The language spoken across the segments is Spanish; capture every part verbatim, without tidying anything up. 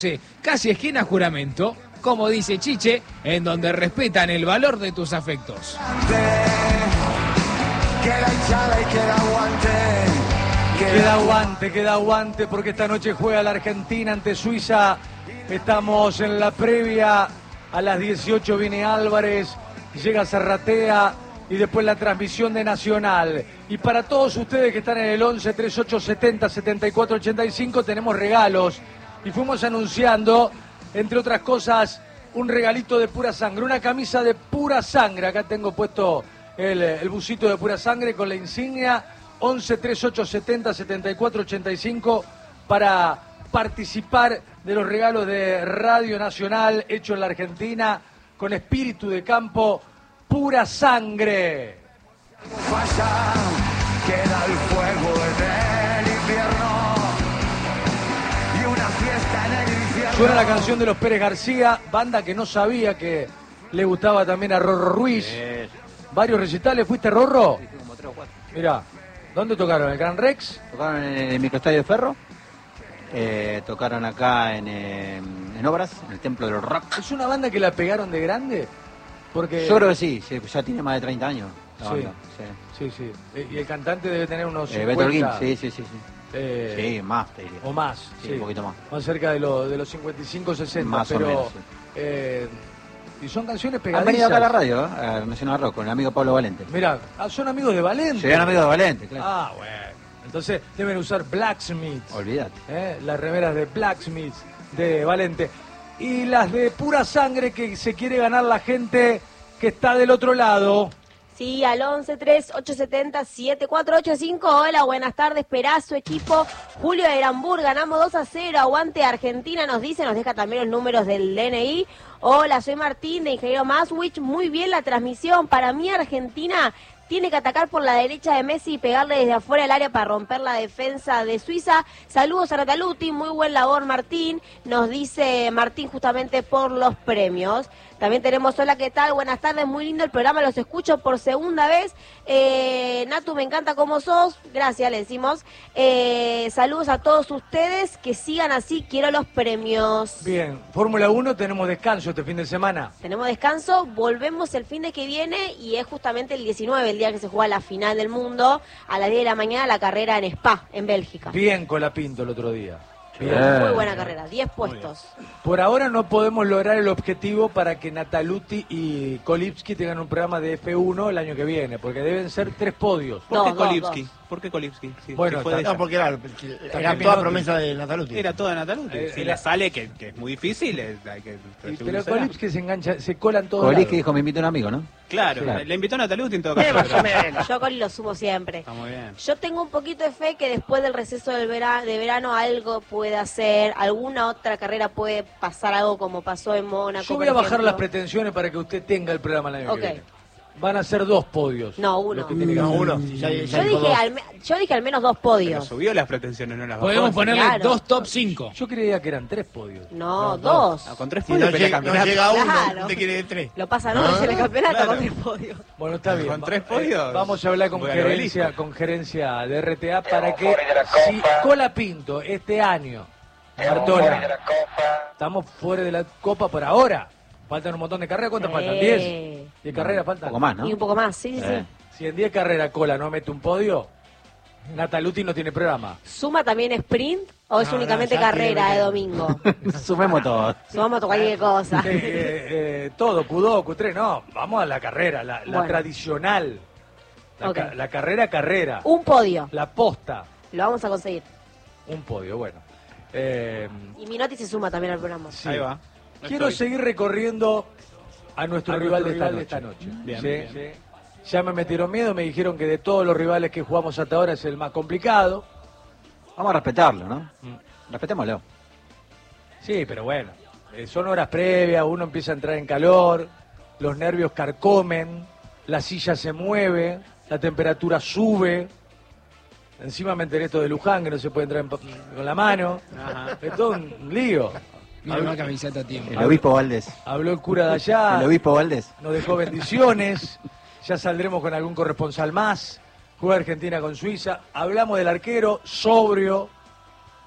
Sí, casi esquina Juramento, como dice Chiche, en donde respetan el valor de tus afectos. Queda hinchada y queda aguante. Queda aguante, queda aguante, porque esta noche juega la Argentina ante Suiza. Estamos en la previa, a las dieciocho viene Álvarez, llega Zarratea y después la transmisión de Nacional. Y para todos ustedes que están en el once, treinta y ocho, setenta, setenta y cuatro, ochenta y cinco tenemos regalos. Y fuimos anunciando, entre otras cosas, un regalito de Pura Sangre, una camisa de Pura Sangre. Acá tengo puesto el, el busito de Pura Sangre con la insignia. once, treinta y ocho, setenta, setenta y cuatro, ochenta y cinco para participar de los regalos de Radio Nacional hecho en la Argentina con espíritu de campo. Pura Sangre. Falla, queda el fuego en el invierno. Suena la canción de los Pérez García, banda que no sabía que le gustaba también a Rorro Ruiz. Sí. Varios recitales, ¿fuiste Rorro? Sí, como tres o cuatro. Mirá, ¿dónde tocaron? ¿El Gran Rex? Tocaron en el microestadio de Ferro, eh, tocaron acá en, eh, en Obras, en el Templo del Rock. ¿Es una banda que la pegaron de grande? Porque... Yo creo que sí, sí, ya tiene más de treinta años. la Sí. banda, sí. Sí, sí. Y el cantante debe tener unos Eh, cincuenta... Beto Holguín, sí, sí, sí. sí. eh, Sí, más, te diría. O más, Sí, sí. un poquito más. Más cerca de, lo, de los cincuenta y cinco, sesenta. Más o pero, menos, sí. eh, y son canciones Han pegadizas. venido acá a la radio, ¿eh? a Nacional Rock, con el amigo Pablo Valente. Mirá, ah, son amigos de Valente. Llegan amigos de Valente, claro. Ah, bueno. Entonces deben usar Blacksmith. Olvídate. ¿eh? Las remeras de Blacksmith de Valente. Y las de Pura Sangre que se quiere ganar la gente que está del otro lado. Sí, al once, tres, ocho, setenta, siete, cuatro, ocho, cinco. Hola, buenas tardes, Perazo, equipo. Julio de Granburg, ganamos dos a cero. Aguante Argentina, nos dice, nos deja también los números del D N I. Hola, soy Martín de Ingeniero Maswich. Muy bien la transmisión. Para mí, Argentina tiene que atacar por la derecha de Messi y pegarle desde afuera del área para romper la defensa de Suiza. Saludos a Nataluti, muy buen labor, Martín. Nos dice Martín justamente por los premios. También tenemos, hola, ¿qué tal? Buenas tardes, muy lindo el programa, los escucho por segunda vez. Eh, Natu, me encanta cómo sos, gracias, le decimos. Eh, saludos a todos ustedes, que sigan así, quiero los premios. Bien, Fórmula uno, tenemos descanso este fin de semana. Tenemos descanso, volvemos el fin de que viene y es justamente el diecinueve, el día que se juega la final del mundo, a las diez de la mañana, la carrera en Spa, en Bélgica. Bien Colapinto el otro día. Bien. Muy buena carrera, diez puestos. Por ahora no podemos lograr el objetivo para que Nataluti y Kolipski tengan un programa de F uno el año que viene, porque deben ser tres podios. ¿Por Dos, qué dos, Kolipski? dos. ¿Por qué Kolipski? Sí, Bueno, sí fue de está- ella. No, porque era, era También toda no- promesa de Nataluti. Era toda Nataluti. Eh, si era- le sale, que, que es muy difícil, es- hay que Y- pero resolucionar. Kolipski se engancha, se colan todos Kolipski lados. dijo, me invita un amigo, ¿no? Claro, Claro. le invitó a Nataluti en todo Eh, caso. más o menos. Yo con lo sumo siempre. Está muy bien. Yo tengo un poquito de fe que después del receso del vera- de verano algo puede hacer, alguna otra carrera puede pasar algo como pasó en Mónaco. Yo voy por a bajar ejemplo. las pretensiones para que usted tenga el programa el año Ok. que viene. Van a ser dos podios. No, uno. Lo que tiene que No, hacer. uno. Si ya, ya Yo dijo dije, dos. al, me- yo dije al menos dos Pero podios. subió las pretensiones, no las bajó. Podemos ponerle Claro. dos top cinco. Yo creía que eran tres podios. No, dos. Ah, con tres Si no, podios pelea llega, no campeonato. llega uno, Claro. usted quiere tres. Lo pasa noche en el campeonato claro. con tres podios. Bueno, está bien. Con Va- tres podios, eh, vamos a hablar con voy al gerencia, obelisco. con gerencia de R T A para que si Colapinto este año, Bartola, estamos fuera de la Copa por ahora. Faltan un montón de carreras. ¿Cuántas Sí. faltan? ¿Diez? ¿Diez carreras Un faltan? poco más, ¿no? Y un poco más, sí, sí, Eh. sí. Si en diez carreras Cola no mete un podio, Nataluti no tiene programa. ¿Suma también sprint o es No, no, únicamente ya carrera tiene- de domingo? Sumemos todo. Sumamos cualquier cosa. Eh, eh, eh, todo, Q dos, Q tres, no, vamos a la carrera, la, la Bueno. tradicional. La, Ok. ca- la carrera, carrera. Un podio. La posta, Lo vamos a conseguir. un podio, bueno. Eh, Y Minotti se suma también al programa. sí. Ahí va. Quiero Estoy. seguir recorriendo a nuestro A rival, nuestro de, rival esta de noche. esta noche. Bien, Sí, bien. sí. Ya me metieron miedo, me dijeron que de todos los rivales que jugamos hasta ahora es el más complicado. Vamos a respetarlo, ¿no? Mm. Respetémoslo. Sí, pero bueno, eh, son horas previas, uno empieza a entrar en calor, los nervios carcomen, la silla se mueve, la temperatura sube. Encima me enteré esto de Luján, que no se puede entrar en pa- con la mano. Ajá. Es todo un lío. Mira una camiseta a tiempo. El obispo Valdés. Habló el cura de allá, El obispo Valdés. nos dejó bendiciones, ya saldremos con algún corresponsal más. Juega Argentina con Suiza. Hablamos del arquero, sobrio.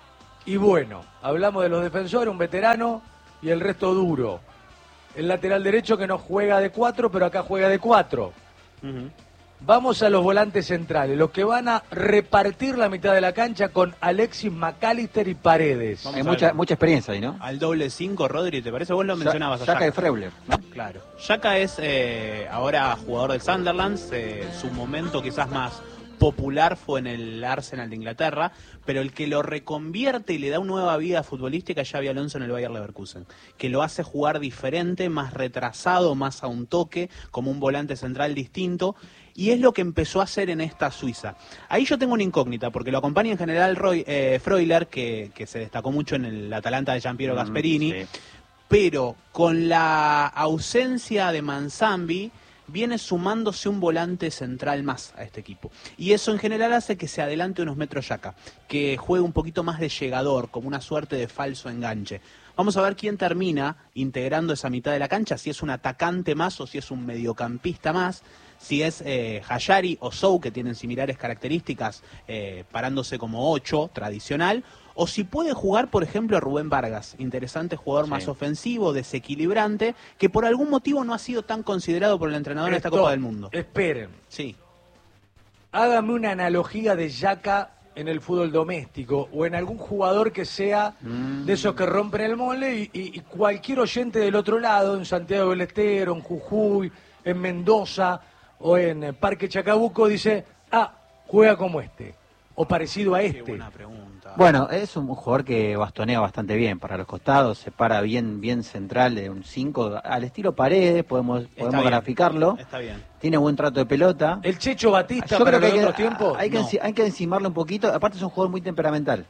y bueno. Hablamos de los defensores, un veterano y el resto duro. El lateral derecho que no juega de cuatro, pero acá juega de cuatro. Uh-huh. Vamos a los volantes centrales, los que van a repartir la mitad de la cancha con Alexis McAllister y Paredes. Hay mucha, mucha experiencia ahí, ¿no? Al doble cinco, Rodri, ¿te parece? Vos lo Ya- mencionabas a Yaka Xhaka. y Freuler, ¿no? Claro. Xhaka es eh, ahora jugador del Sunderland. Eh, su momento quizás más popular fue en el Arsenal de Inglaterra, pero el que lo reconvierte y le da una nueva vida futbolística es Xabi Alonso en el Bayer Leverkusen, que lo hace jugar diferente, más retrasado, más a un toque, como un volante central distinto, y es lo que empezó a hacer en esta Suiza. Ahí yo tengo una incógnita, porque lo acompaña en general Roy, eh, Freuler, que, que se destacó mucho en el Atalanta de Giampiero Gasperini, Mm, sí. pero con la ausencia de Manzambi viene sumándose un volante central más a este equipo. Y eso en general hace que se adelante unos metros Xhaka, que juegue un poquito más de llegador, como una suerte de falso enganche. Vamos a ver quién termina integrando esa mitad de la cancha, si es un atacante más o si es un mediocampista más, si es eh, Hayari o Sou, que tienen similares características, eh, parándose como ocho tradicional, o si puede jugar, por ejemplo, Rubén Vargas, interesante jugador Sí. más ofensivo, desequilibrante, que por algún motivo no ha sido tan considerado por el entrenador en esta Stop. Copa del Mundo. Esperen, Sí. hágame una analogía de Yaka en el fútbol doméstico o en algún jugador que sea Mm. de esos que rompen el molde y, y- y cualquier oyente del otro lado, en Santiago del Estero, en Jujuy, en Mendoza o en eh, Parque Chacabuco, dice, ah, juega como este o parecido a Qué este. buena pregunta. Bueno, es un jugador que bastonea bastante bien para los costados, se para bien bien central de un cinco, al estilo Paredes, podemos Está podemos bien. graficarlo. Está bien. Tiene buen trato de pelota. El Checho Batista Yo para creo que los hay que, otros tiempos. hay, que No. enci- hay que encimarle un poquito. Aparte es un jugador muy temperamental.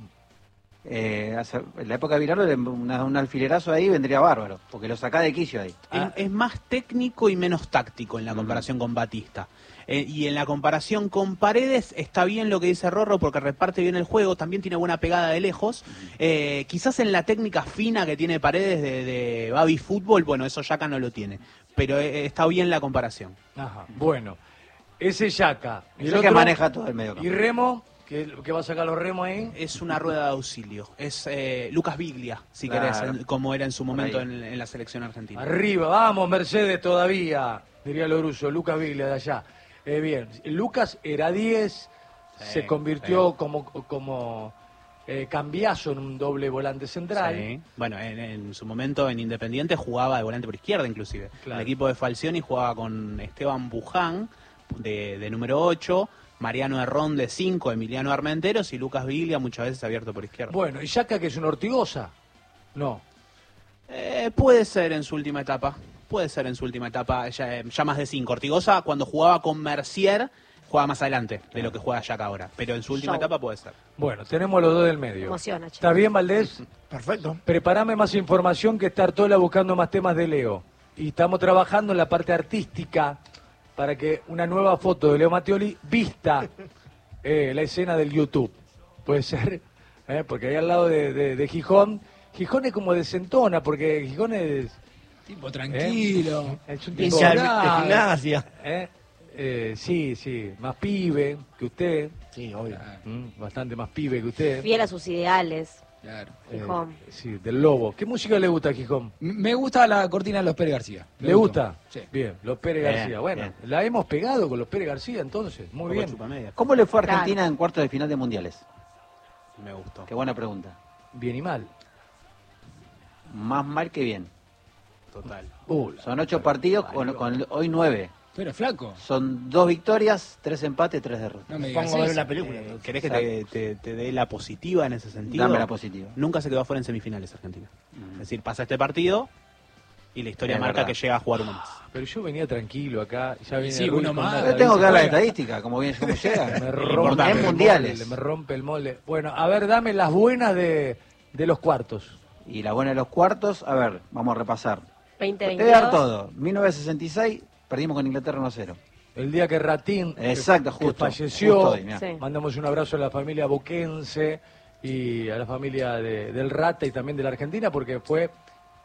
Eh, hace- en la época de Virarlo, una- un alfilerazo ahí vendría bárbaro, porque lo saca de quicio ahí. Es, es más técnico y menos táctico en la comparación con Batista. Eh, y en la comparación con Paredes está bien lo que dice Rorro porque reparte bien el juego, también tiene buena pegada de lejos. Eh, quizás en la técnica fina que tiene Paredes de, de baby fútbol, bueno, eso Yaka no lo tiene. Pero eh, está bien la comparación. Ajá, bueno, ese Yaka. Y Ese que maneja todo el medio campo. Y Remo, que, que va a sacar los remos ahí. Es una rueda de auxilio. Es eh, Lucas Biglia, si Claro. querés, en- como era en su Por momento ahí. en, en la selección argentina. Arriba, vamos, Mercedes todavía, diría Loruso, Lucas Viglia de allá. Eh, bien, Lucas era diez, Sí, se convirtió sí. como, como eh, Cambiazo en un doble volante central. Sí. Bueno, en, en su momento en Independiente jugaba de volante por izquierda inclusive. Claro. El equipo de Falcioni jugaba con Esteban Buján de, de número ocho, Mariano Herrón de cinco, Emiliano Armenteros y Lucas Viglia muchas veces abierto por izquierda. Bueno, ¿y Yaka que es una Ortigosa? No. Eh, puede ser en su última etapa, puede ser en su última etapa, ya, eh, ya más de cinco. Ortigosa cuando jugaba con Mercier jugaba más adelante de lo que juega Jack ahora, pero en su última Show. etapa puede ser. Bueno, tenemos los dos del medio. Emociona, che. ¿Está bien, Valdés? Perfecto. Preparame más información que está Artola buscando más temas de Leo. Y estamos trabajando en la parte artística para que una nueva foto de Leo Mattioli vista eh, la escena del YouTube. Puede ser, ¿eh? Porque ahí al lado de, de- de Gijón, Gijón es como desentona, porque Gijón es, Tipo tranquilo. es un Bien tipo... Hincha de- de sobrado. gimnasia. ¿eh? Eh, sí, sí, más pibe que usted, Sí, obvio. ¿m? Bastante más pibe que usted. Fiel a sus ideales. Claro. Eh, Gijón. sí, del Lobo. ¿Qué música le gusta a Gijón? M- Me gusta la cortina de los Pérez García. Me ¿Le gustó. gusta? Sí. Bien, los Pérez Bien, García. Bueno, bien. la hemos pegado con los Pérez García entonces. Muy Poco bien. chupamedia. ¿Cómo le fue a Claro. Argentina en cuartos de final de mundiales? Me gustó. Qué buena pregunta. Bien y mal. Más mal que bien. Total. Uh, Son ocho partidos, con, con hoy nueve. Pero flaco. Son dos victorias, tres empates, tres derrotas. No me digas Pongo a ver eso. una película. Eh, ¿Querés que te, te- te dé la positiva en ese sentido? Dame la positiva. Nunca se quedó afuera en semifinales Argentina. Es decir, pasa este partido y la historia Es marca verdad. que llega a jugar uno más. pero yo venía tranquilo acá. y Ya viene Sí, Ruiz uno con más. una Yo tengo que dar la dice, estadística, como bien cómo llega. Me rompe Importante. el En mundiales. molde, me rompe el molde. Bueno, a ver, dame las buenas de, de los cuartos. Y la buena de los cuartos, a ver, vamos a repasar. veinte Te voy a dar veintidós. todo. mil novecientos sesenta y seis, perdimos con Inglaterra uno a cero. El día que Ratín que- Exacto, que justo, falleció. justo hoy, mirá. Sí. Mandamos un abrazo a la familia boquense y a la familia de- del Rata y también de la Argentina porque fue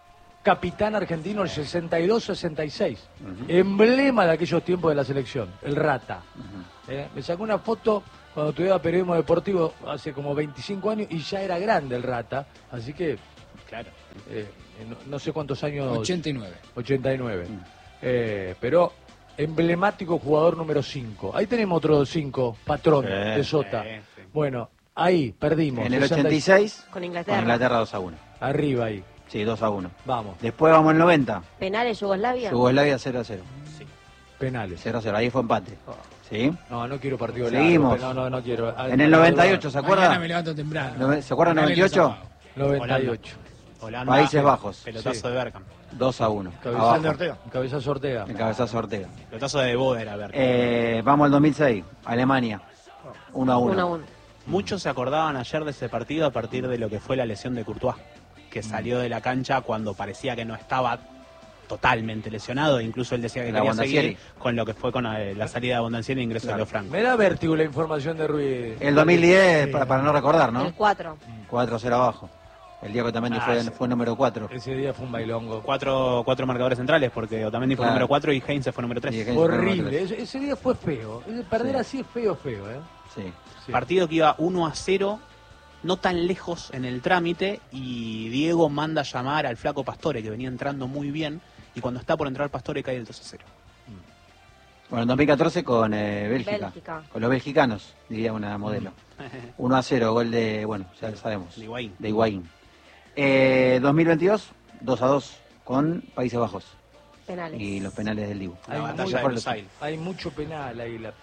capitán argentino el sesenta y dos sesenta y seis. Uh-huh. Emblema de aquellos tiempos de la selección, el Rata. Uh-huh. eh, me sacó una foto cuando estudiaba periodismo deportivo hace como veinticinco años y ya era grande el Rata, así que, claro, eh, no, no sé cuántos años... ochenta y nueve. ochenta y nueve. Uh-huh. eh, pero emblemático jugador número cinco. Ahí tenemos otro cinco, patrón sí, de Sota. Sí, sí. Bueno, ahí perdimos. En el ochenta y seis, con Inglaterra. Con Inglaterra dos a uno. Arriba ahí. Sí, dos a uno. Vamos. Después vamos al noventa. Penales Yugoslavia. Yugoslavia cero a cero. Sí. Penales. cero a cero, ahí fue empate. Oh. ¿Sí? No, no quiero partido Seguimos. largo. No, no, no quiero. En el noventa y ocho, ¿se acuerda? Mañana me levanto temprano. ¿Se acuerdan noventa y ocho? noventa y ocho. Holanda, Países Bajos. Pelotazo sí. de Bergkamp. dos a uno. Cabezazo de Ortega. Cabezazo Ortega. El cabezazo Ortega. Pelotazo de Boder, Bergkamp. Eh, vamos al dos mil seis, Alemania. uno a uno. uno a uno. Muchos se acordaban ayer de ese partido a partir de lo que fue la lesión de Courtois, que salió de la cancha cuando parecía que no estaba totalmente lesionado, incluso él decía que quería seguir con lo que fue con la salida de Abondancieri e ingreso claro. de Leo Franco. Me da vértigo la información de Ruiz. El dos mil diez, sí. para, para no recordar, ¿no? El cuatro. cuatro a cero abajo. El día que Otamendi ah, fue, sí. fue número cuatro. Ese día fue un bailongo. Cuatro, cuatro marcadores centrales, porque Otamendi claro. fue número cuatro y Heinze fue número tres. Horrible, ese, ese día fue feo. Perder sí. así es feo, feo, ¿eh? Sí. sí. Partido que iba uno a cero, no tan lejos en el trámite, y Diego manda a llamar al flaco Pastore, que venía entrando muy bien, y cuando está por entrar Pastore cae el dos a cero. Bueno, en dos mil catorce con eh, Bélgica. Bélgica. Con los belgicanos, diría una modelo. uno a cero, gol de, bueno, ya lo sabemos. De Higuaín. De Higuaín. Eh, dos mil veintidós, dos a dos con Países Bajos. Penales. Y los penales del Dibu. La batalla de Buenos Aires. Hay mucho penal ahí, la...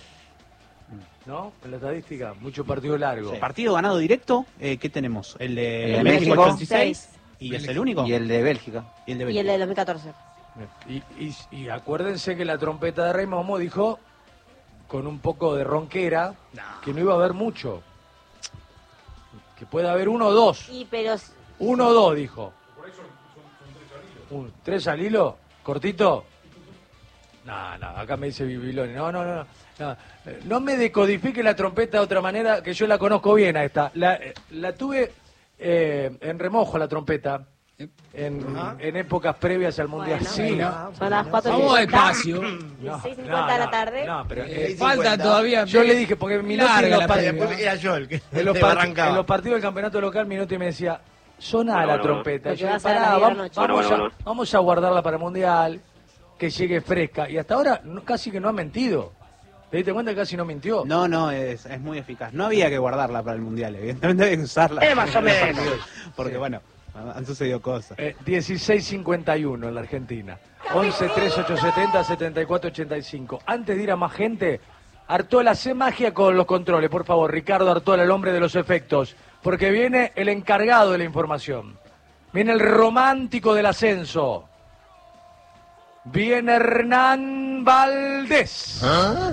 ¿no? En la estadística, mucho partido largo. Sí. Partido ganado directo, eh, ¿qué tenemos? El de, el de México, México ochenta y seis. ¿Y México. es el único? Y el de Bélgica. Y el de, y el de dos mil catorce. Y, y, y acuérdense que la trompeta de Rey Momo dijo, con un poco de ronquera, no. que no iba a haber mucho. Que puede haber uno o dos. Y pero... Uno o dos, dijo. Por ahí son, son, son tres al hilo. Un, ¿Tres al hilo? ¿Cortito? No, no, acá me dice Bibiloni. No, no, no, no. No me decodifique la trompeta de otra manera, que yo la conozco bien a esta. La, la tuve eh, en remojo la trompeta. En, en épocas previas al Mundial. Bueno, sí, no. Son las cuatro Vamos despacio. dieciséis cincuenta de la tarde. No, pero eh, falta todavía. Yo le dije, porque Minotti en los, partidos, era yo el que en, los en los partidos del campeonato local, Minotti me decía, soná bueno, la bueno, trompeta. Yo, pará, vamos, vamos, bueno, a, vamos a guardarla para el Mundial, que llegue fresca. Y hasta ahora no, casi que no ha mentido. ¿Te diste cuenta que casi no mintió? No, no, es, es muy eficaz. No había que guardarla para el Mundial, evidentemente había que usarla. Es más o menos. Porque sí. bueno... Han sucedido cosas. Eh, dieciséis cincuenta y uno en la Argentina. once tres ocho setenta setenta y cuatro ochenta y cinco. Antes de ir a más gente, Artola, hace magia con los controles, por favor. Ricardo Artola, el hombre de los efectos. Porque viene el encargado de la información. Viene el romántico del ascenso. Viene Hernán Valdés. ¿Ah?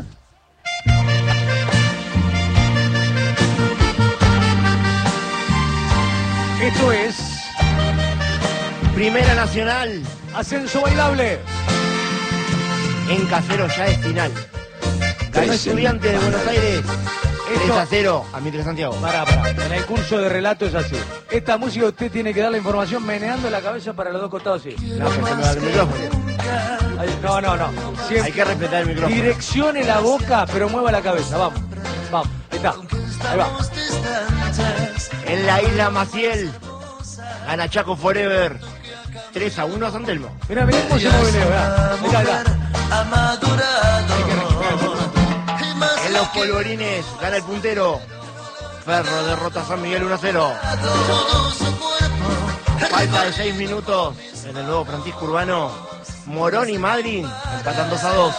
Esto es... Primera Nacional. Ascenso bailable. En Casero ya es final. Ganó Estudiantes de Buenos Aires. tres a cero a Mitre Santiago. Pará, pará. En el curso de relato es así. Esta música usted tiene que dar la información meneando la cabeza para los dos costados así. No, pues se me va el micrófono. No, no, no. Siempre hay que respetar el micrófono. Direccione la boca, pero mueva la cabeza. Vamos, vamos. Ahí está. Ahí va. En la isla Maciel. Gana Chaco Forever. tres a uno a San Telmo. Mirá, mirá cómo se mueve Leo, mirá, mirá. En los polvorines gana el puntero. Ferro derrota a San Miguel uno a cero. Falta de seis minutos en el nuevo Francisco Urbano. Morón y Madryn empatan dos a dos.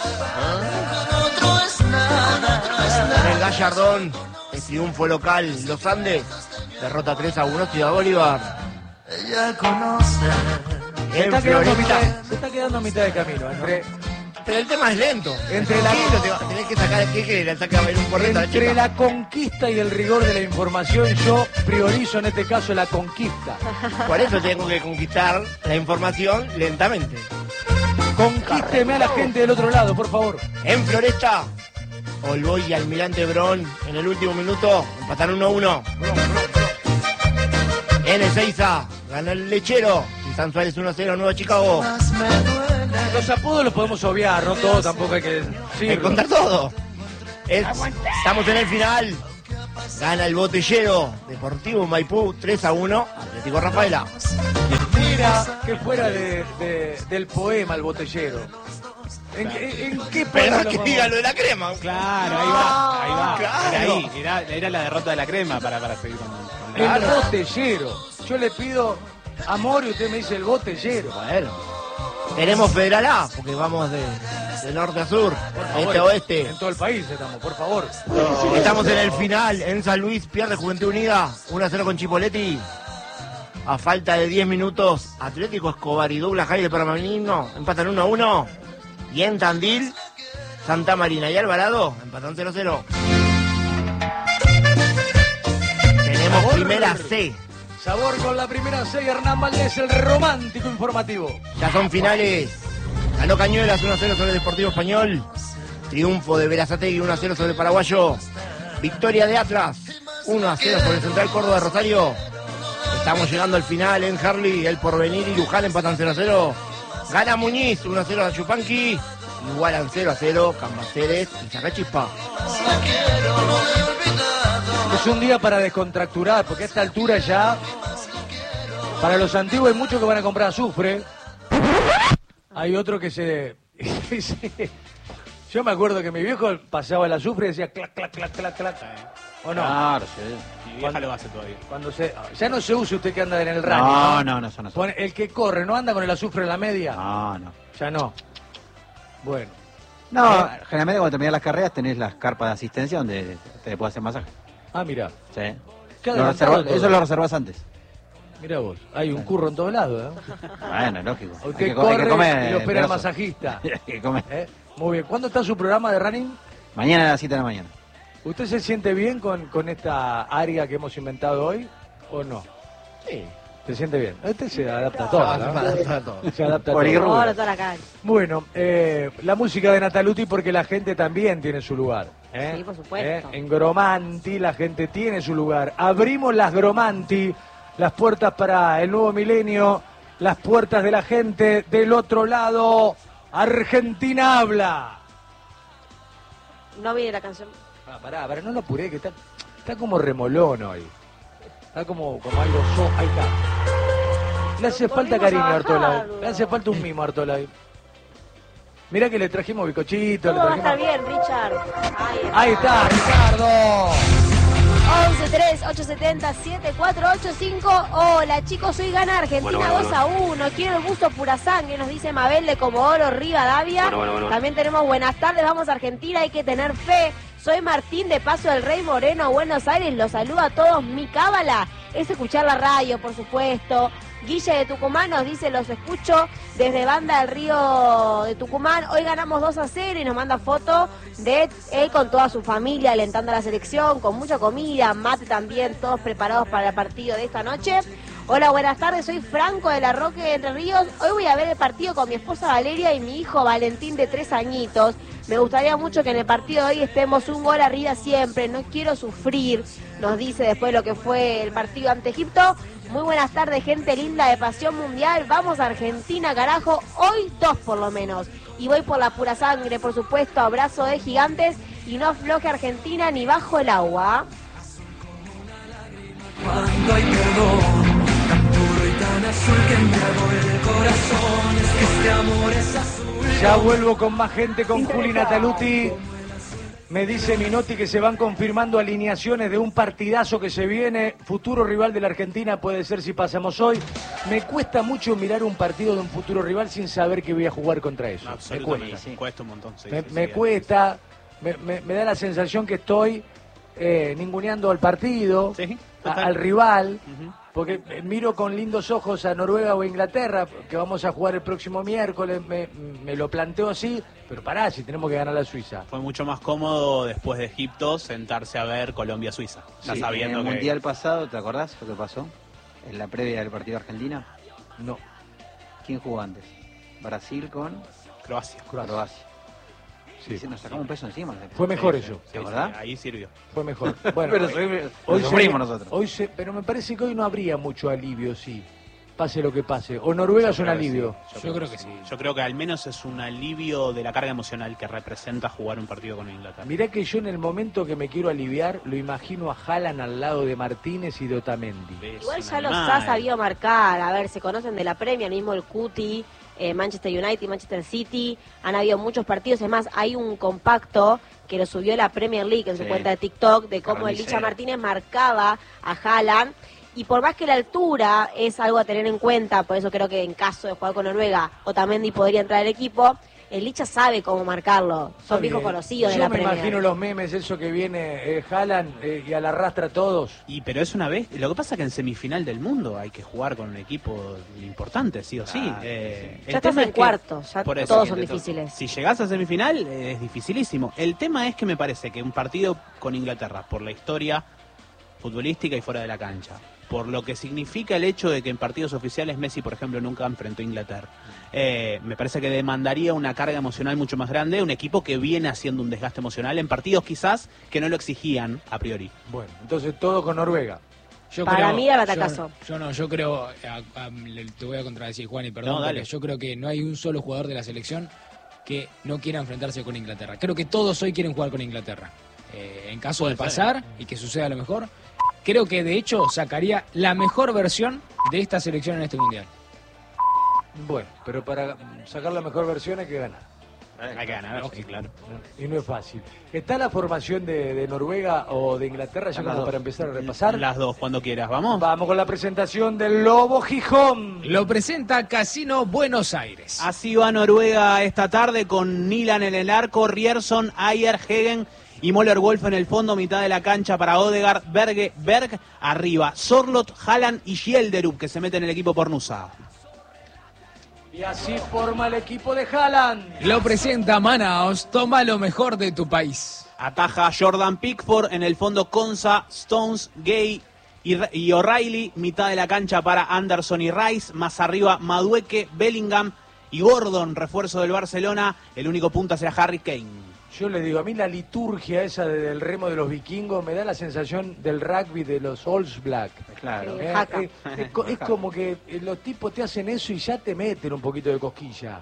En el Gallardón, el triunfo local. Los Andes derrota tres a uno Ciudad Bolívar. Ella conoce. Se está, quedando mitad, se está quedando a mitad de camino. Entre, pero el tema es lento. Entre la, te tenés que sacar el que le saca un correcto entre la conquista y el rigor de la información, yo priorizo en este caso la conquista. Por eso tengo que conquistar la información lentamente. Conquísteme a la gente del otro lado, por favor. En Floresta, Olboy y Almirante Brón en el último minuto empatan uno a uno. En Ezeiza, Gana el Lechero. Y San Suárez uno a cero, Nueva Chicago. Los apodos los podemos obviar, no todo, tampoco hay que... Sí, Hay que contar todo. Es- estamos en el final. Gana el Botellero. Deportivo Maipú tres a uno. Atlético Rafaela. Mira, que fuera de, de- del poema El Botellero. ¿En, qué- en qué Pero poema lo que vamos? diga lo de la crema. Claro, ahí va, ahí va. Claro. Era ahí, era, era la derrota de la crema para, para seguir con, con la... El Botellero. Yo le pido amor y usted me dice El Botellero. Bueno. Tenemos Federal A, porque vamos de, de norte a sur, Por este a favor, oeste. En todo el país estamos, por favor. Estamos en el final, en San Luis, pierde Juventud Unida, uno a cero con Chipoletti. A falta de diez minutos, Atlético Escobar y Douglas High de Permanino empatan uno a uno. Y en Tandil, Santa Marina y Alvarado empatan cero a cero. Tenemos Sabor. primera C. Sabor con la primera C, Hernán Valdés, el romántico informativo. Ya son finales. Ganó Cañuelas uno a cero sobre el Deportivo Español. Triunfo de Berazategui uno a cero sobre el Paraguayo. Victoria de Atlas uno a cero sobre el Central Córdoba de Rosario. Estamos llegando al final en Harley. El Porvenir y Luján empatan cero a cero. Gana Muñiz uno a cero a Chupanqui. Igualan cero a cero Cambaceres y Sacachispa. Es un día para descontracturar, porque a esta altura ya, para los antiguos hay muchos que van a comprar azufre. Hay otro que se... Yo me acuerdo que mi viejo pasaba el azufre y decía clac, clac, clac, clac, clac. ¿O no? Claro, sí. Mi vieja lo hace todavía. Cuando se... Ya no se usa usted que anda en el running. No, no, no, eso no. Pone- El que corre, ¿no anda con el azufre en la media? No, no. Ya no. Bueno. No, Eh. generalmente cuando terminas las carreras tenés las carpas de asistencia donde te puedes hacer masaje. Ah, mira. Sí. Qué Lo adelantado reserva- todo. eso lo reservas antes. Mira vos. Hay un curro en todos lados, ¿eh? Bueno, lógico. Hay Usted que co- hay corre que comer, y lo espera el grosso. masajista. Hay que comer. ¿Eh? Muy bien. ¿Cuándo está su programa de running? Mañana a las siete de la mañana. ¿Usted se siente bien con, con esta área que hemos inventado hoy o no? Sí. ¿Se siente bien? Usted se adapta a todo, Ah, ¿no? se adapta a todo. Se adapta a Por todo. irru- Ahora toda la calle. Bueno, eh, la música de Nataluti porque la gente también tiene su lugar. ¿eh? Sí, por supuesto. ¿Eh? En Gromanti la gente tiene su lugar. Abrimos las Gromanti, las puertas para el nuevo milenio, las puertas de la gente del otro lado. Argentina habla. No viene la canción. Ah, pará, pará, no lo apuré, que está, está como remolón hoy. Está como, como algo so... Ahí está. Le hace falta Volvimos cariño a a Artola. bajarlo. Le hace falta un mimo a Artola. Mirá que le trajimos bicochito. Todo va a le estar trajimos... bien, Richard. Ahí está. Ahí está, Ricardo. once tres ocho siete cero siete cuatro ocho cinco. Hola chicos, hoy gana Argentina dos a uno. Quiero el gusto pura sangre, nos dice Mabel de Comodoro Rivadavia. También tenemos buenas tardes, vamos a Argentina, hay que tener fe. Soy Martín de Paso del Rey Moreno, Buenos Aires, los saluda a todos. Mi cábala es escuchar la radio, por supuesto. Guille de Tucumán nos dice, los escucho desde Banda del Río de Tucumán. Hoy ganamos dos a cero y nos manda foto de él con toda su familia alentando a la selección, con mucha comida, mate también, todos preparados para el partido de esta noche. Hola, buenas tardes, soy Franco de la Roque de Entre Ríos. Hoy voy a ver el partido con mi esposa Valeria y mi hijo Valentín de tres añitos. Me gustaría mucho que en el partido de hoy estemos un gol arriba siempre. No quiero sufrir, nos dice después de lo que fue el partido ante Egipto. Muy buenas tardes, gente linda de Pasión Mundial. Vamos a Argentina, carajo. Hoy dos por lo menos. Y voy por la pura sangre, por supuesto. Abrazo de gigantes y no afloje Argentina ni bajo el agua. Cuando hay perdón, tan puro y tan azul que embriagó el corazón, es que este amor es azul. Ya vuelvo con más gente, con Juli Nataluti. Me dice Minotti que se van confirmando alineaciones de un partidazo que se viene. Futuro rival de la Argentina puede ser si pasamos hoy. Me cuesta mucho mirar un partido de un futuro rival sin saber que voy a jugar contra eso. No, me absolutamente, cuesta. cuesta un montón. sí, Me, sí, me sí, cuesta, me, me- me da la sensación que estoy eh, ninguneando al partido, Sí, a- total. al rival, Ujú. porque eh, miro con lindos ojos a Noruega o Inglaterra, que vamos a jugar el próximo miércoles, me, me lo planteo así, pero pará, si tenemos que ganar a Suiza. Fue mucho más cómodo después de Egipto sentarse a ver Colombia-Suiza. Ya Sí, sabiendo en el que... mundial pasado, ¿te acordás lo que pasó? En la previa del partido de Argentina. No, ¿Quién jugó antes? Brasil con Croacia. Croacia. sí. Y se nos sacamos un peso encima. Fue mejor Sí, eso, sí, ¿te sí, acordás? ahí sirvió. fue mejor. Bueno, Pero hoy- soy- hoy lo sufrimos se- nosotros. Hoy se, pero me parece que hoy no habría mucho alivio, sí. pase lo que pase. O Noruega Yo es un creo que alivio. sí, Yo creo que sí. Yo creo que al menos es un alivio de la carga emocional que representa jugar un partido con Inglaterra. Mirá que yo en el momento que me quiero aliviar, lo imagino a Haaland al lado de Martínez y de Otamendi. Es Igual un ya los animal. ha sabido marcar. A ver, se conocen de la Premier, mismo el Cuti, eh, Manchester United, Manchester City. Han habido muchos partidos. Es más, hay un compacto que lo subió la Premier League en su Sí. cuenta de TikTok de cómo el Carnicero. Licha Martínez marcaba a Haaland. Y por más que la altura es algo a tener en cuenta, por eso creo que en caso de jugar con Noruega, Otamendi podría entrar al equipo, el Licha sabe cómo marcarlo. Son Está viejos bien. conocidos de Yo la me Premier. imagino los memes, eso que viene eh, Haaland eh, y a la arrastra a todos. Y pero es una vez, lo que pasa es que en semifinal del mundo hay que jugar con un equipo importante, sí o sí. Ah, Eh, el Ya estás tema en es que- cuartos, ya por eso, todos que son te to- difíciles. Si llegás a semifinal eh, es dificilísimo. El tema es que me parece que un partido con Inglaterra, por la historia futbolística y fuera de la cancha, por lo que significa el hecho de que en partidos oficiales Messi, por ejemplo, nunca enfrentó a Inglaterra, eh, me parece que demandaría una carga emocional mucho más grande, un equipo que viene haciendo un desgaste emocional en partidos quizás que no lo exigían a priori. Bueno, entonces todo con Noruega. Yo Para creo- mí era yo- batacazo. Yo, no, yo creo, a- a- le- te voy a contradecir, Juan, y perdón, No, dale. porque yo creo que no hay un solo jugador de la selección que no quiera enfrentarse con Inglaterra. Creo que todos hoy quieren jugar con Inglaterra. Eh, en caso de Puede ser. pasar y que suceda lo mejor, creo que de hecho sacaría la mejor versión de esta selección en este mundial. Bueno, pero para sacar la mejor versión hay que ganar. Hay que ganar, sí, claro. Y no es fácil. ¿Está la formación de, de Noruega o de Inglaterra ya Las como dos. para empezar a repasar? Las dos, cuando quieras, ¿vamos? Vamos con la presentación del Lobo Gijón. Lo presenta Casino Buenos Aires. Así va Noruega esta tarde con Nilan en el arco, Rierson, Ayer, Hegen y Moller Wolf en el fondo, mitad de la cancha para Odegaard, Berge, Berg arriba, Sorlot, Haaland y Schjelderup que se mete en el equipo por Nusa. Y así forma el equipo de Haaland. Lo presenta Manaos, toma lo mejor de tu país. Ataja Jordan Pickford, en el fondo Konsa, Stones, Gay y, y O'Reilly, mitad de la cancha para Anderson y Rice, más arriba Madueke, Bellingham y Gordon, refuerzo del Barcelona, el único punta será Harry Kane. Yo le digo, a mí la liturgia esa de- del remo de los vikingos me da la sensación del rugby de los All Black. Claro. Sí. Eh, Jaca. eh, es, co- es como que eh, los tipos te hacen eso y ya te meten un poquito de cosquilla.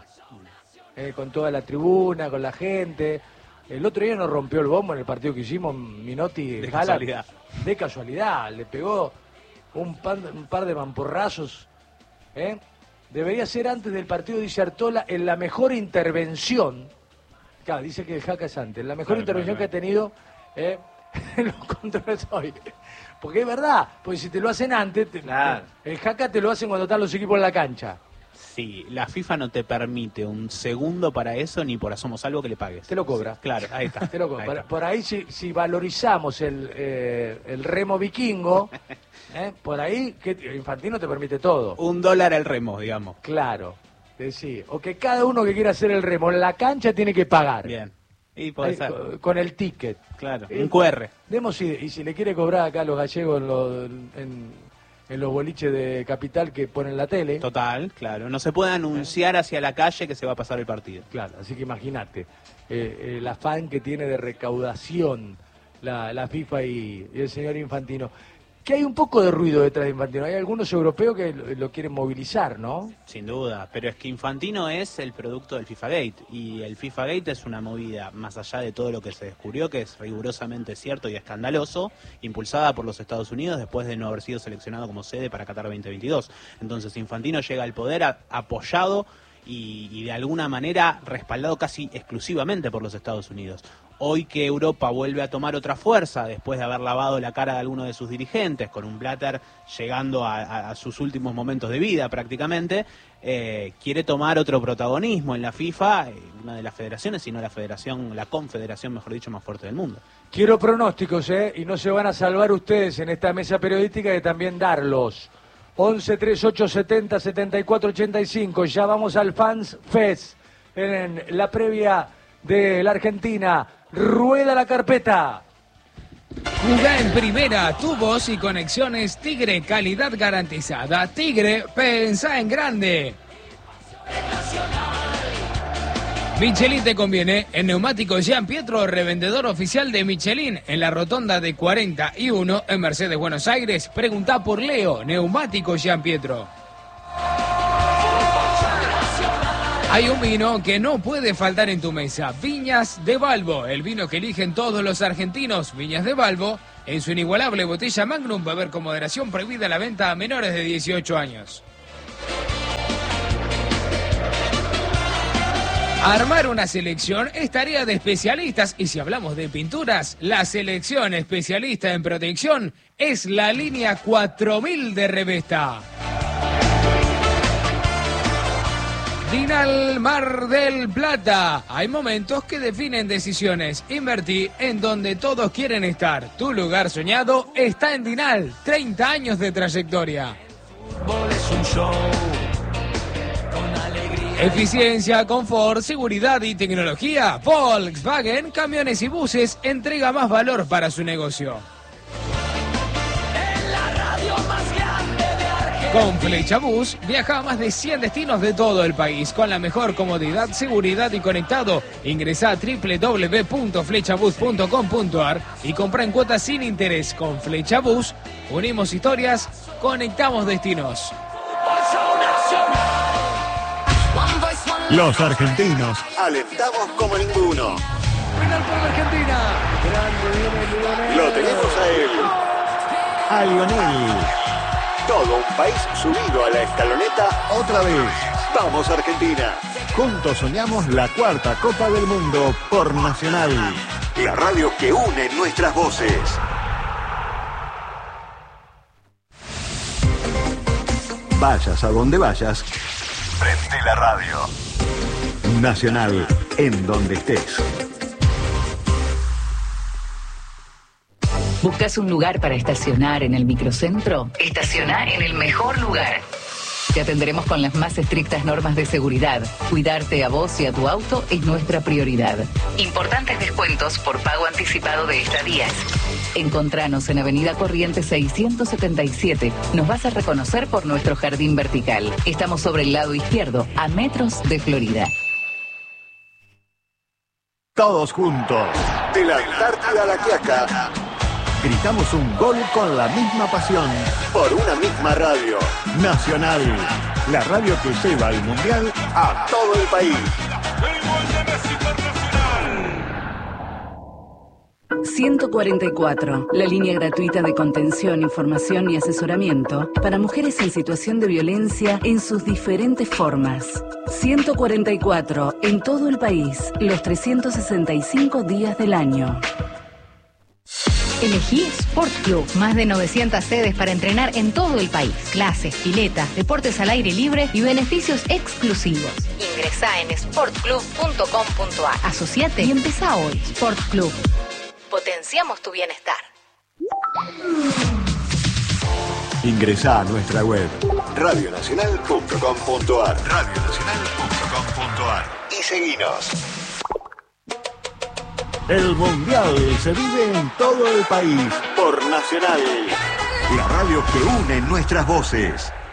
Eh, con toda la tribuna, con la gente. El otro día nos rompió el bombo en el partido que hicimos, Minotti. De Haaland. casualidad. De casualidad. Le pegó un par, un par de mamporrazos. ¿eh? Debería ser antes del partido, dice Artola, en la mejor intervención. Claro, dice que el Jaca es antes. La mejor Claro, intervención claro, que ha tenido eh, en los controles hoy. Porque es verdad, porque si te lo hacen antes, te- Claro. el Jaca te lo hacen cuando están los equipos en la cancha. Sí, la FIFA no te permite un segundo para eso ni por asomo salvo que le pagues. Te lo cobra. Claro, ahí está. Te lo cobra. Ahí Por, está. por ahí, si, si valorizamos el, eh, el remo vikingo, eh, por ahí que Infantino te permite todo. Un dólar el remo, digamos. Claro. Sí. O que cada uno que quiera hacer el remo en la cancha tiene que pagar. Bien. Y puede Ahí, ser. con- con el ticket. Claro, Eh, un Q R. Demos y, y si le quiere cobrar acá a los gallegos en los, en, en los boliches de Capital que ponen la tele. Total, claro. No se puede anunciar hacia la calle que se va a pasar el partido. Claro, así que imagínate eh, el afán que tiene de recaudación la, la FIFA y, y el señor Infantino. Que hay un poco de ruido detrás de Infantino. Hay algunos europeos que lo, lo quieren movilizar, ¿no? Sin duda, pero es que Infantino es el producto del FIFA Gate y el FIFA Gate es una movida más allá de todo lo que se descubrió, que es rigurosamente cierto y escandaloso, impulsada por los Estados Unidos después de no haber sido seleccionado como sede para Qatar veinte veintidós. Entonces Infantino llega al poder a- apoyado y, y de alguna manera respaldado casi exclusivamente por los Estados Unidos. Hoy que Europa vuelve a tomar otra fuerza después de haber lavado la cara de alguno de sus dirigentes, con un Blatter llegando a, a- a sus últimos momentos de vida prácticamente, eh, quiere tomar otro protagonismo en la FIFA, eh, una de las federaciones, sino la federación, la confederación, mejor dicho, más fuerte del mundo. Quiero pronósticos, ¿eh? Y no se van a salvar ustedes en esta mesa periodística de también darlos. once, treinta y ocho, setenta, setenta y cuatro, ochenta y cinco. Ya vamos al Fans Fest en la previa de la Argentina. Rueda la carpeta. Jugá en primera, tu voz y conexiones Tigre, calidad garantizada. Tigre, pensá en grande. Michelin te conviene. En Neumáticos Jean Pietro, revendedor oficial de Michelin, en la rotonda de cuarenta y uno en Mercedes, Buenos Aires. Preguntá por Leo, Neumáticos Jean Pietro. Hay un vino que no puede faltar en tu mesa. Viñas de Balbo, el vino que eligen todos los argentinos. Viñas de Balbo, en su inigualable botella Magnum, beber con moderación, prohibida la venta a menores de dieciocho años. Armar una selección es tarea de especialistas y si hablamos de pinturas, la selección especialista en protección es la línea cuatro mil de Revesta. Dinal Mar del Plata. Hay momentos que definen decisiones. Invertí en donde todos quieren estar. Tu lugar soñado está en Dinal. treinta años de trayectoria. Eficiencia, confort, seguridad y tecnología. Volkswagen Camiones y Buses entrega más valor para su negocio. Con Flecha Bus viaja a más de cien destinos de todo el país con la mejor comodidad, seguridad y conectado. Ingresa a doble u doble u doble u punto flecha bus punto com punto a r y compra en cuotas sin interés. Con Flecha Bus unimos historias, conectamos destinos. Los argentinos alentamos como ninguno. Penal por Argentina. Grande viene Lionel. Lo tenemos a él, a Lionel. Todo un país subido a la escaloneta otra vez. Vamos Argentina. Juntos soñamos la cuarta Copa del Mundo por Nacional. La radio que une nuestras voces. Vayas a donde vayas, prende la radio. Nacional, en donde estés. ¿Buscas un lugar para estacionar en el microcentro? Estaciona en el mejor lugar. Te atenderemos con las más estrictas normas de seguridad. Cuidarte a vos y a tu auto es nuestra prioridad. Importantes descuentos por pago anticipado de estadías. Encontranos en Avenida Corrientes seiscientos setenta y siete. Nos vas a reconocer por nuestro jardín vertical. Estamos sobre el lado izquierdo, a metros de Florida. Todos juntos, de la Antártida a la Quiaca. Gritamos un gol con la misma pasión, por una misma radio. Nacional, la radio que lleva el Mundial a todo el país. ciento cuarenta y cuatro, la línea gratuita de contención, información y asesoramiento para mujeres en situación de violencia en sus diferentes formas. ciento cuarenta y cuatro, en todo el país, los trescientos sesenta y cinco días del año. Elegí Sport Club, más de novecientas sedes para entrenar en todo el país. Clases, piletas, deportes al aire libre y beneficios exclusivos. Ingresá en sport club punto com punto a r. Asociate y empezá hoy. Sport Club. Potenciamos tu bienestar. Ingresá a nuestra web radio nacional punto com punto a r. radio nacional punto com punto a r. Y seguinos. El Mundial se vive en todo el país por Nacional, la radio que une nuestras voces.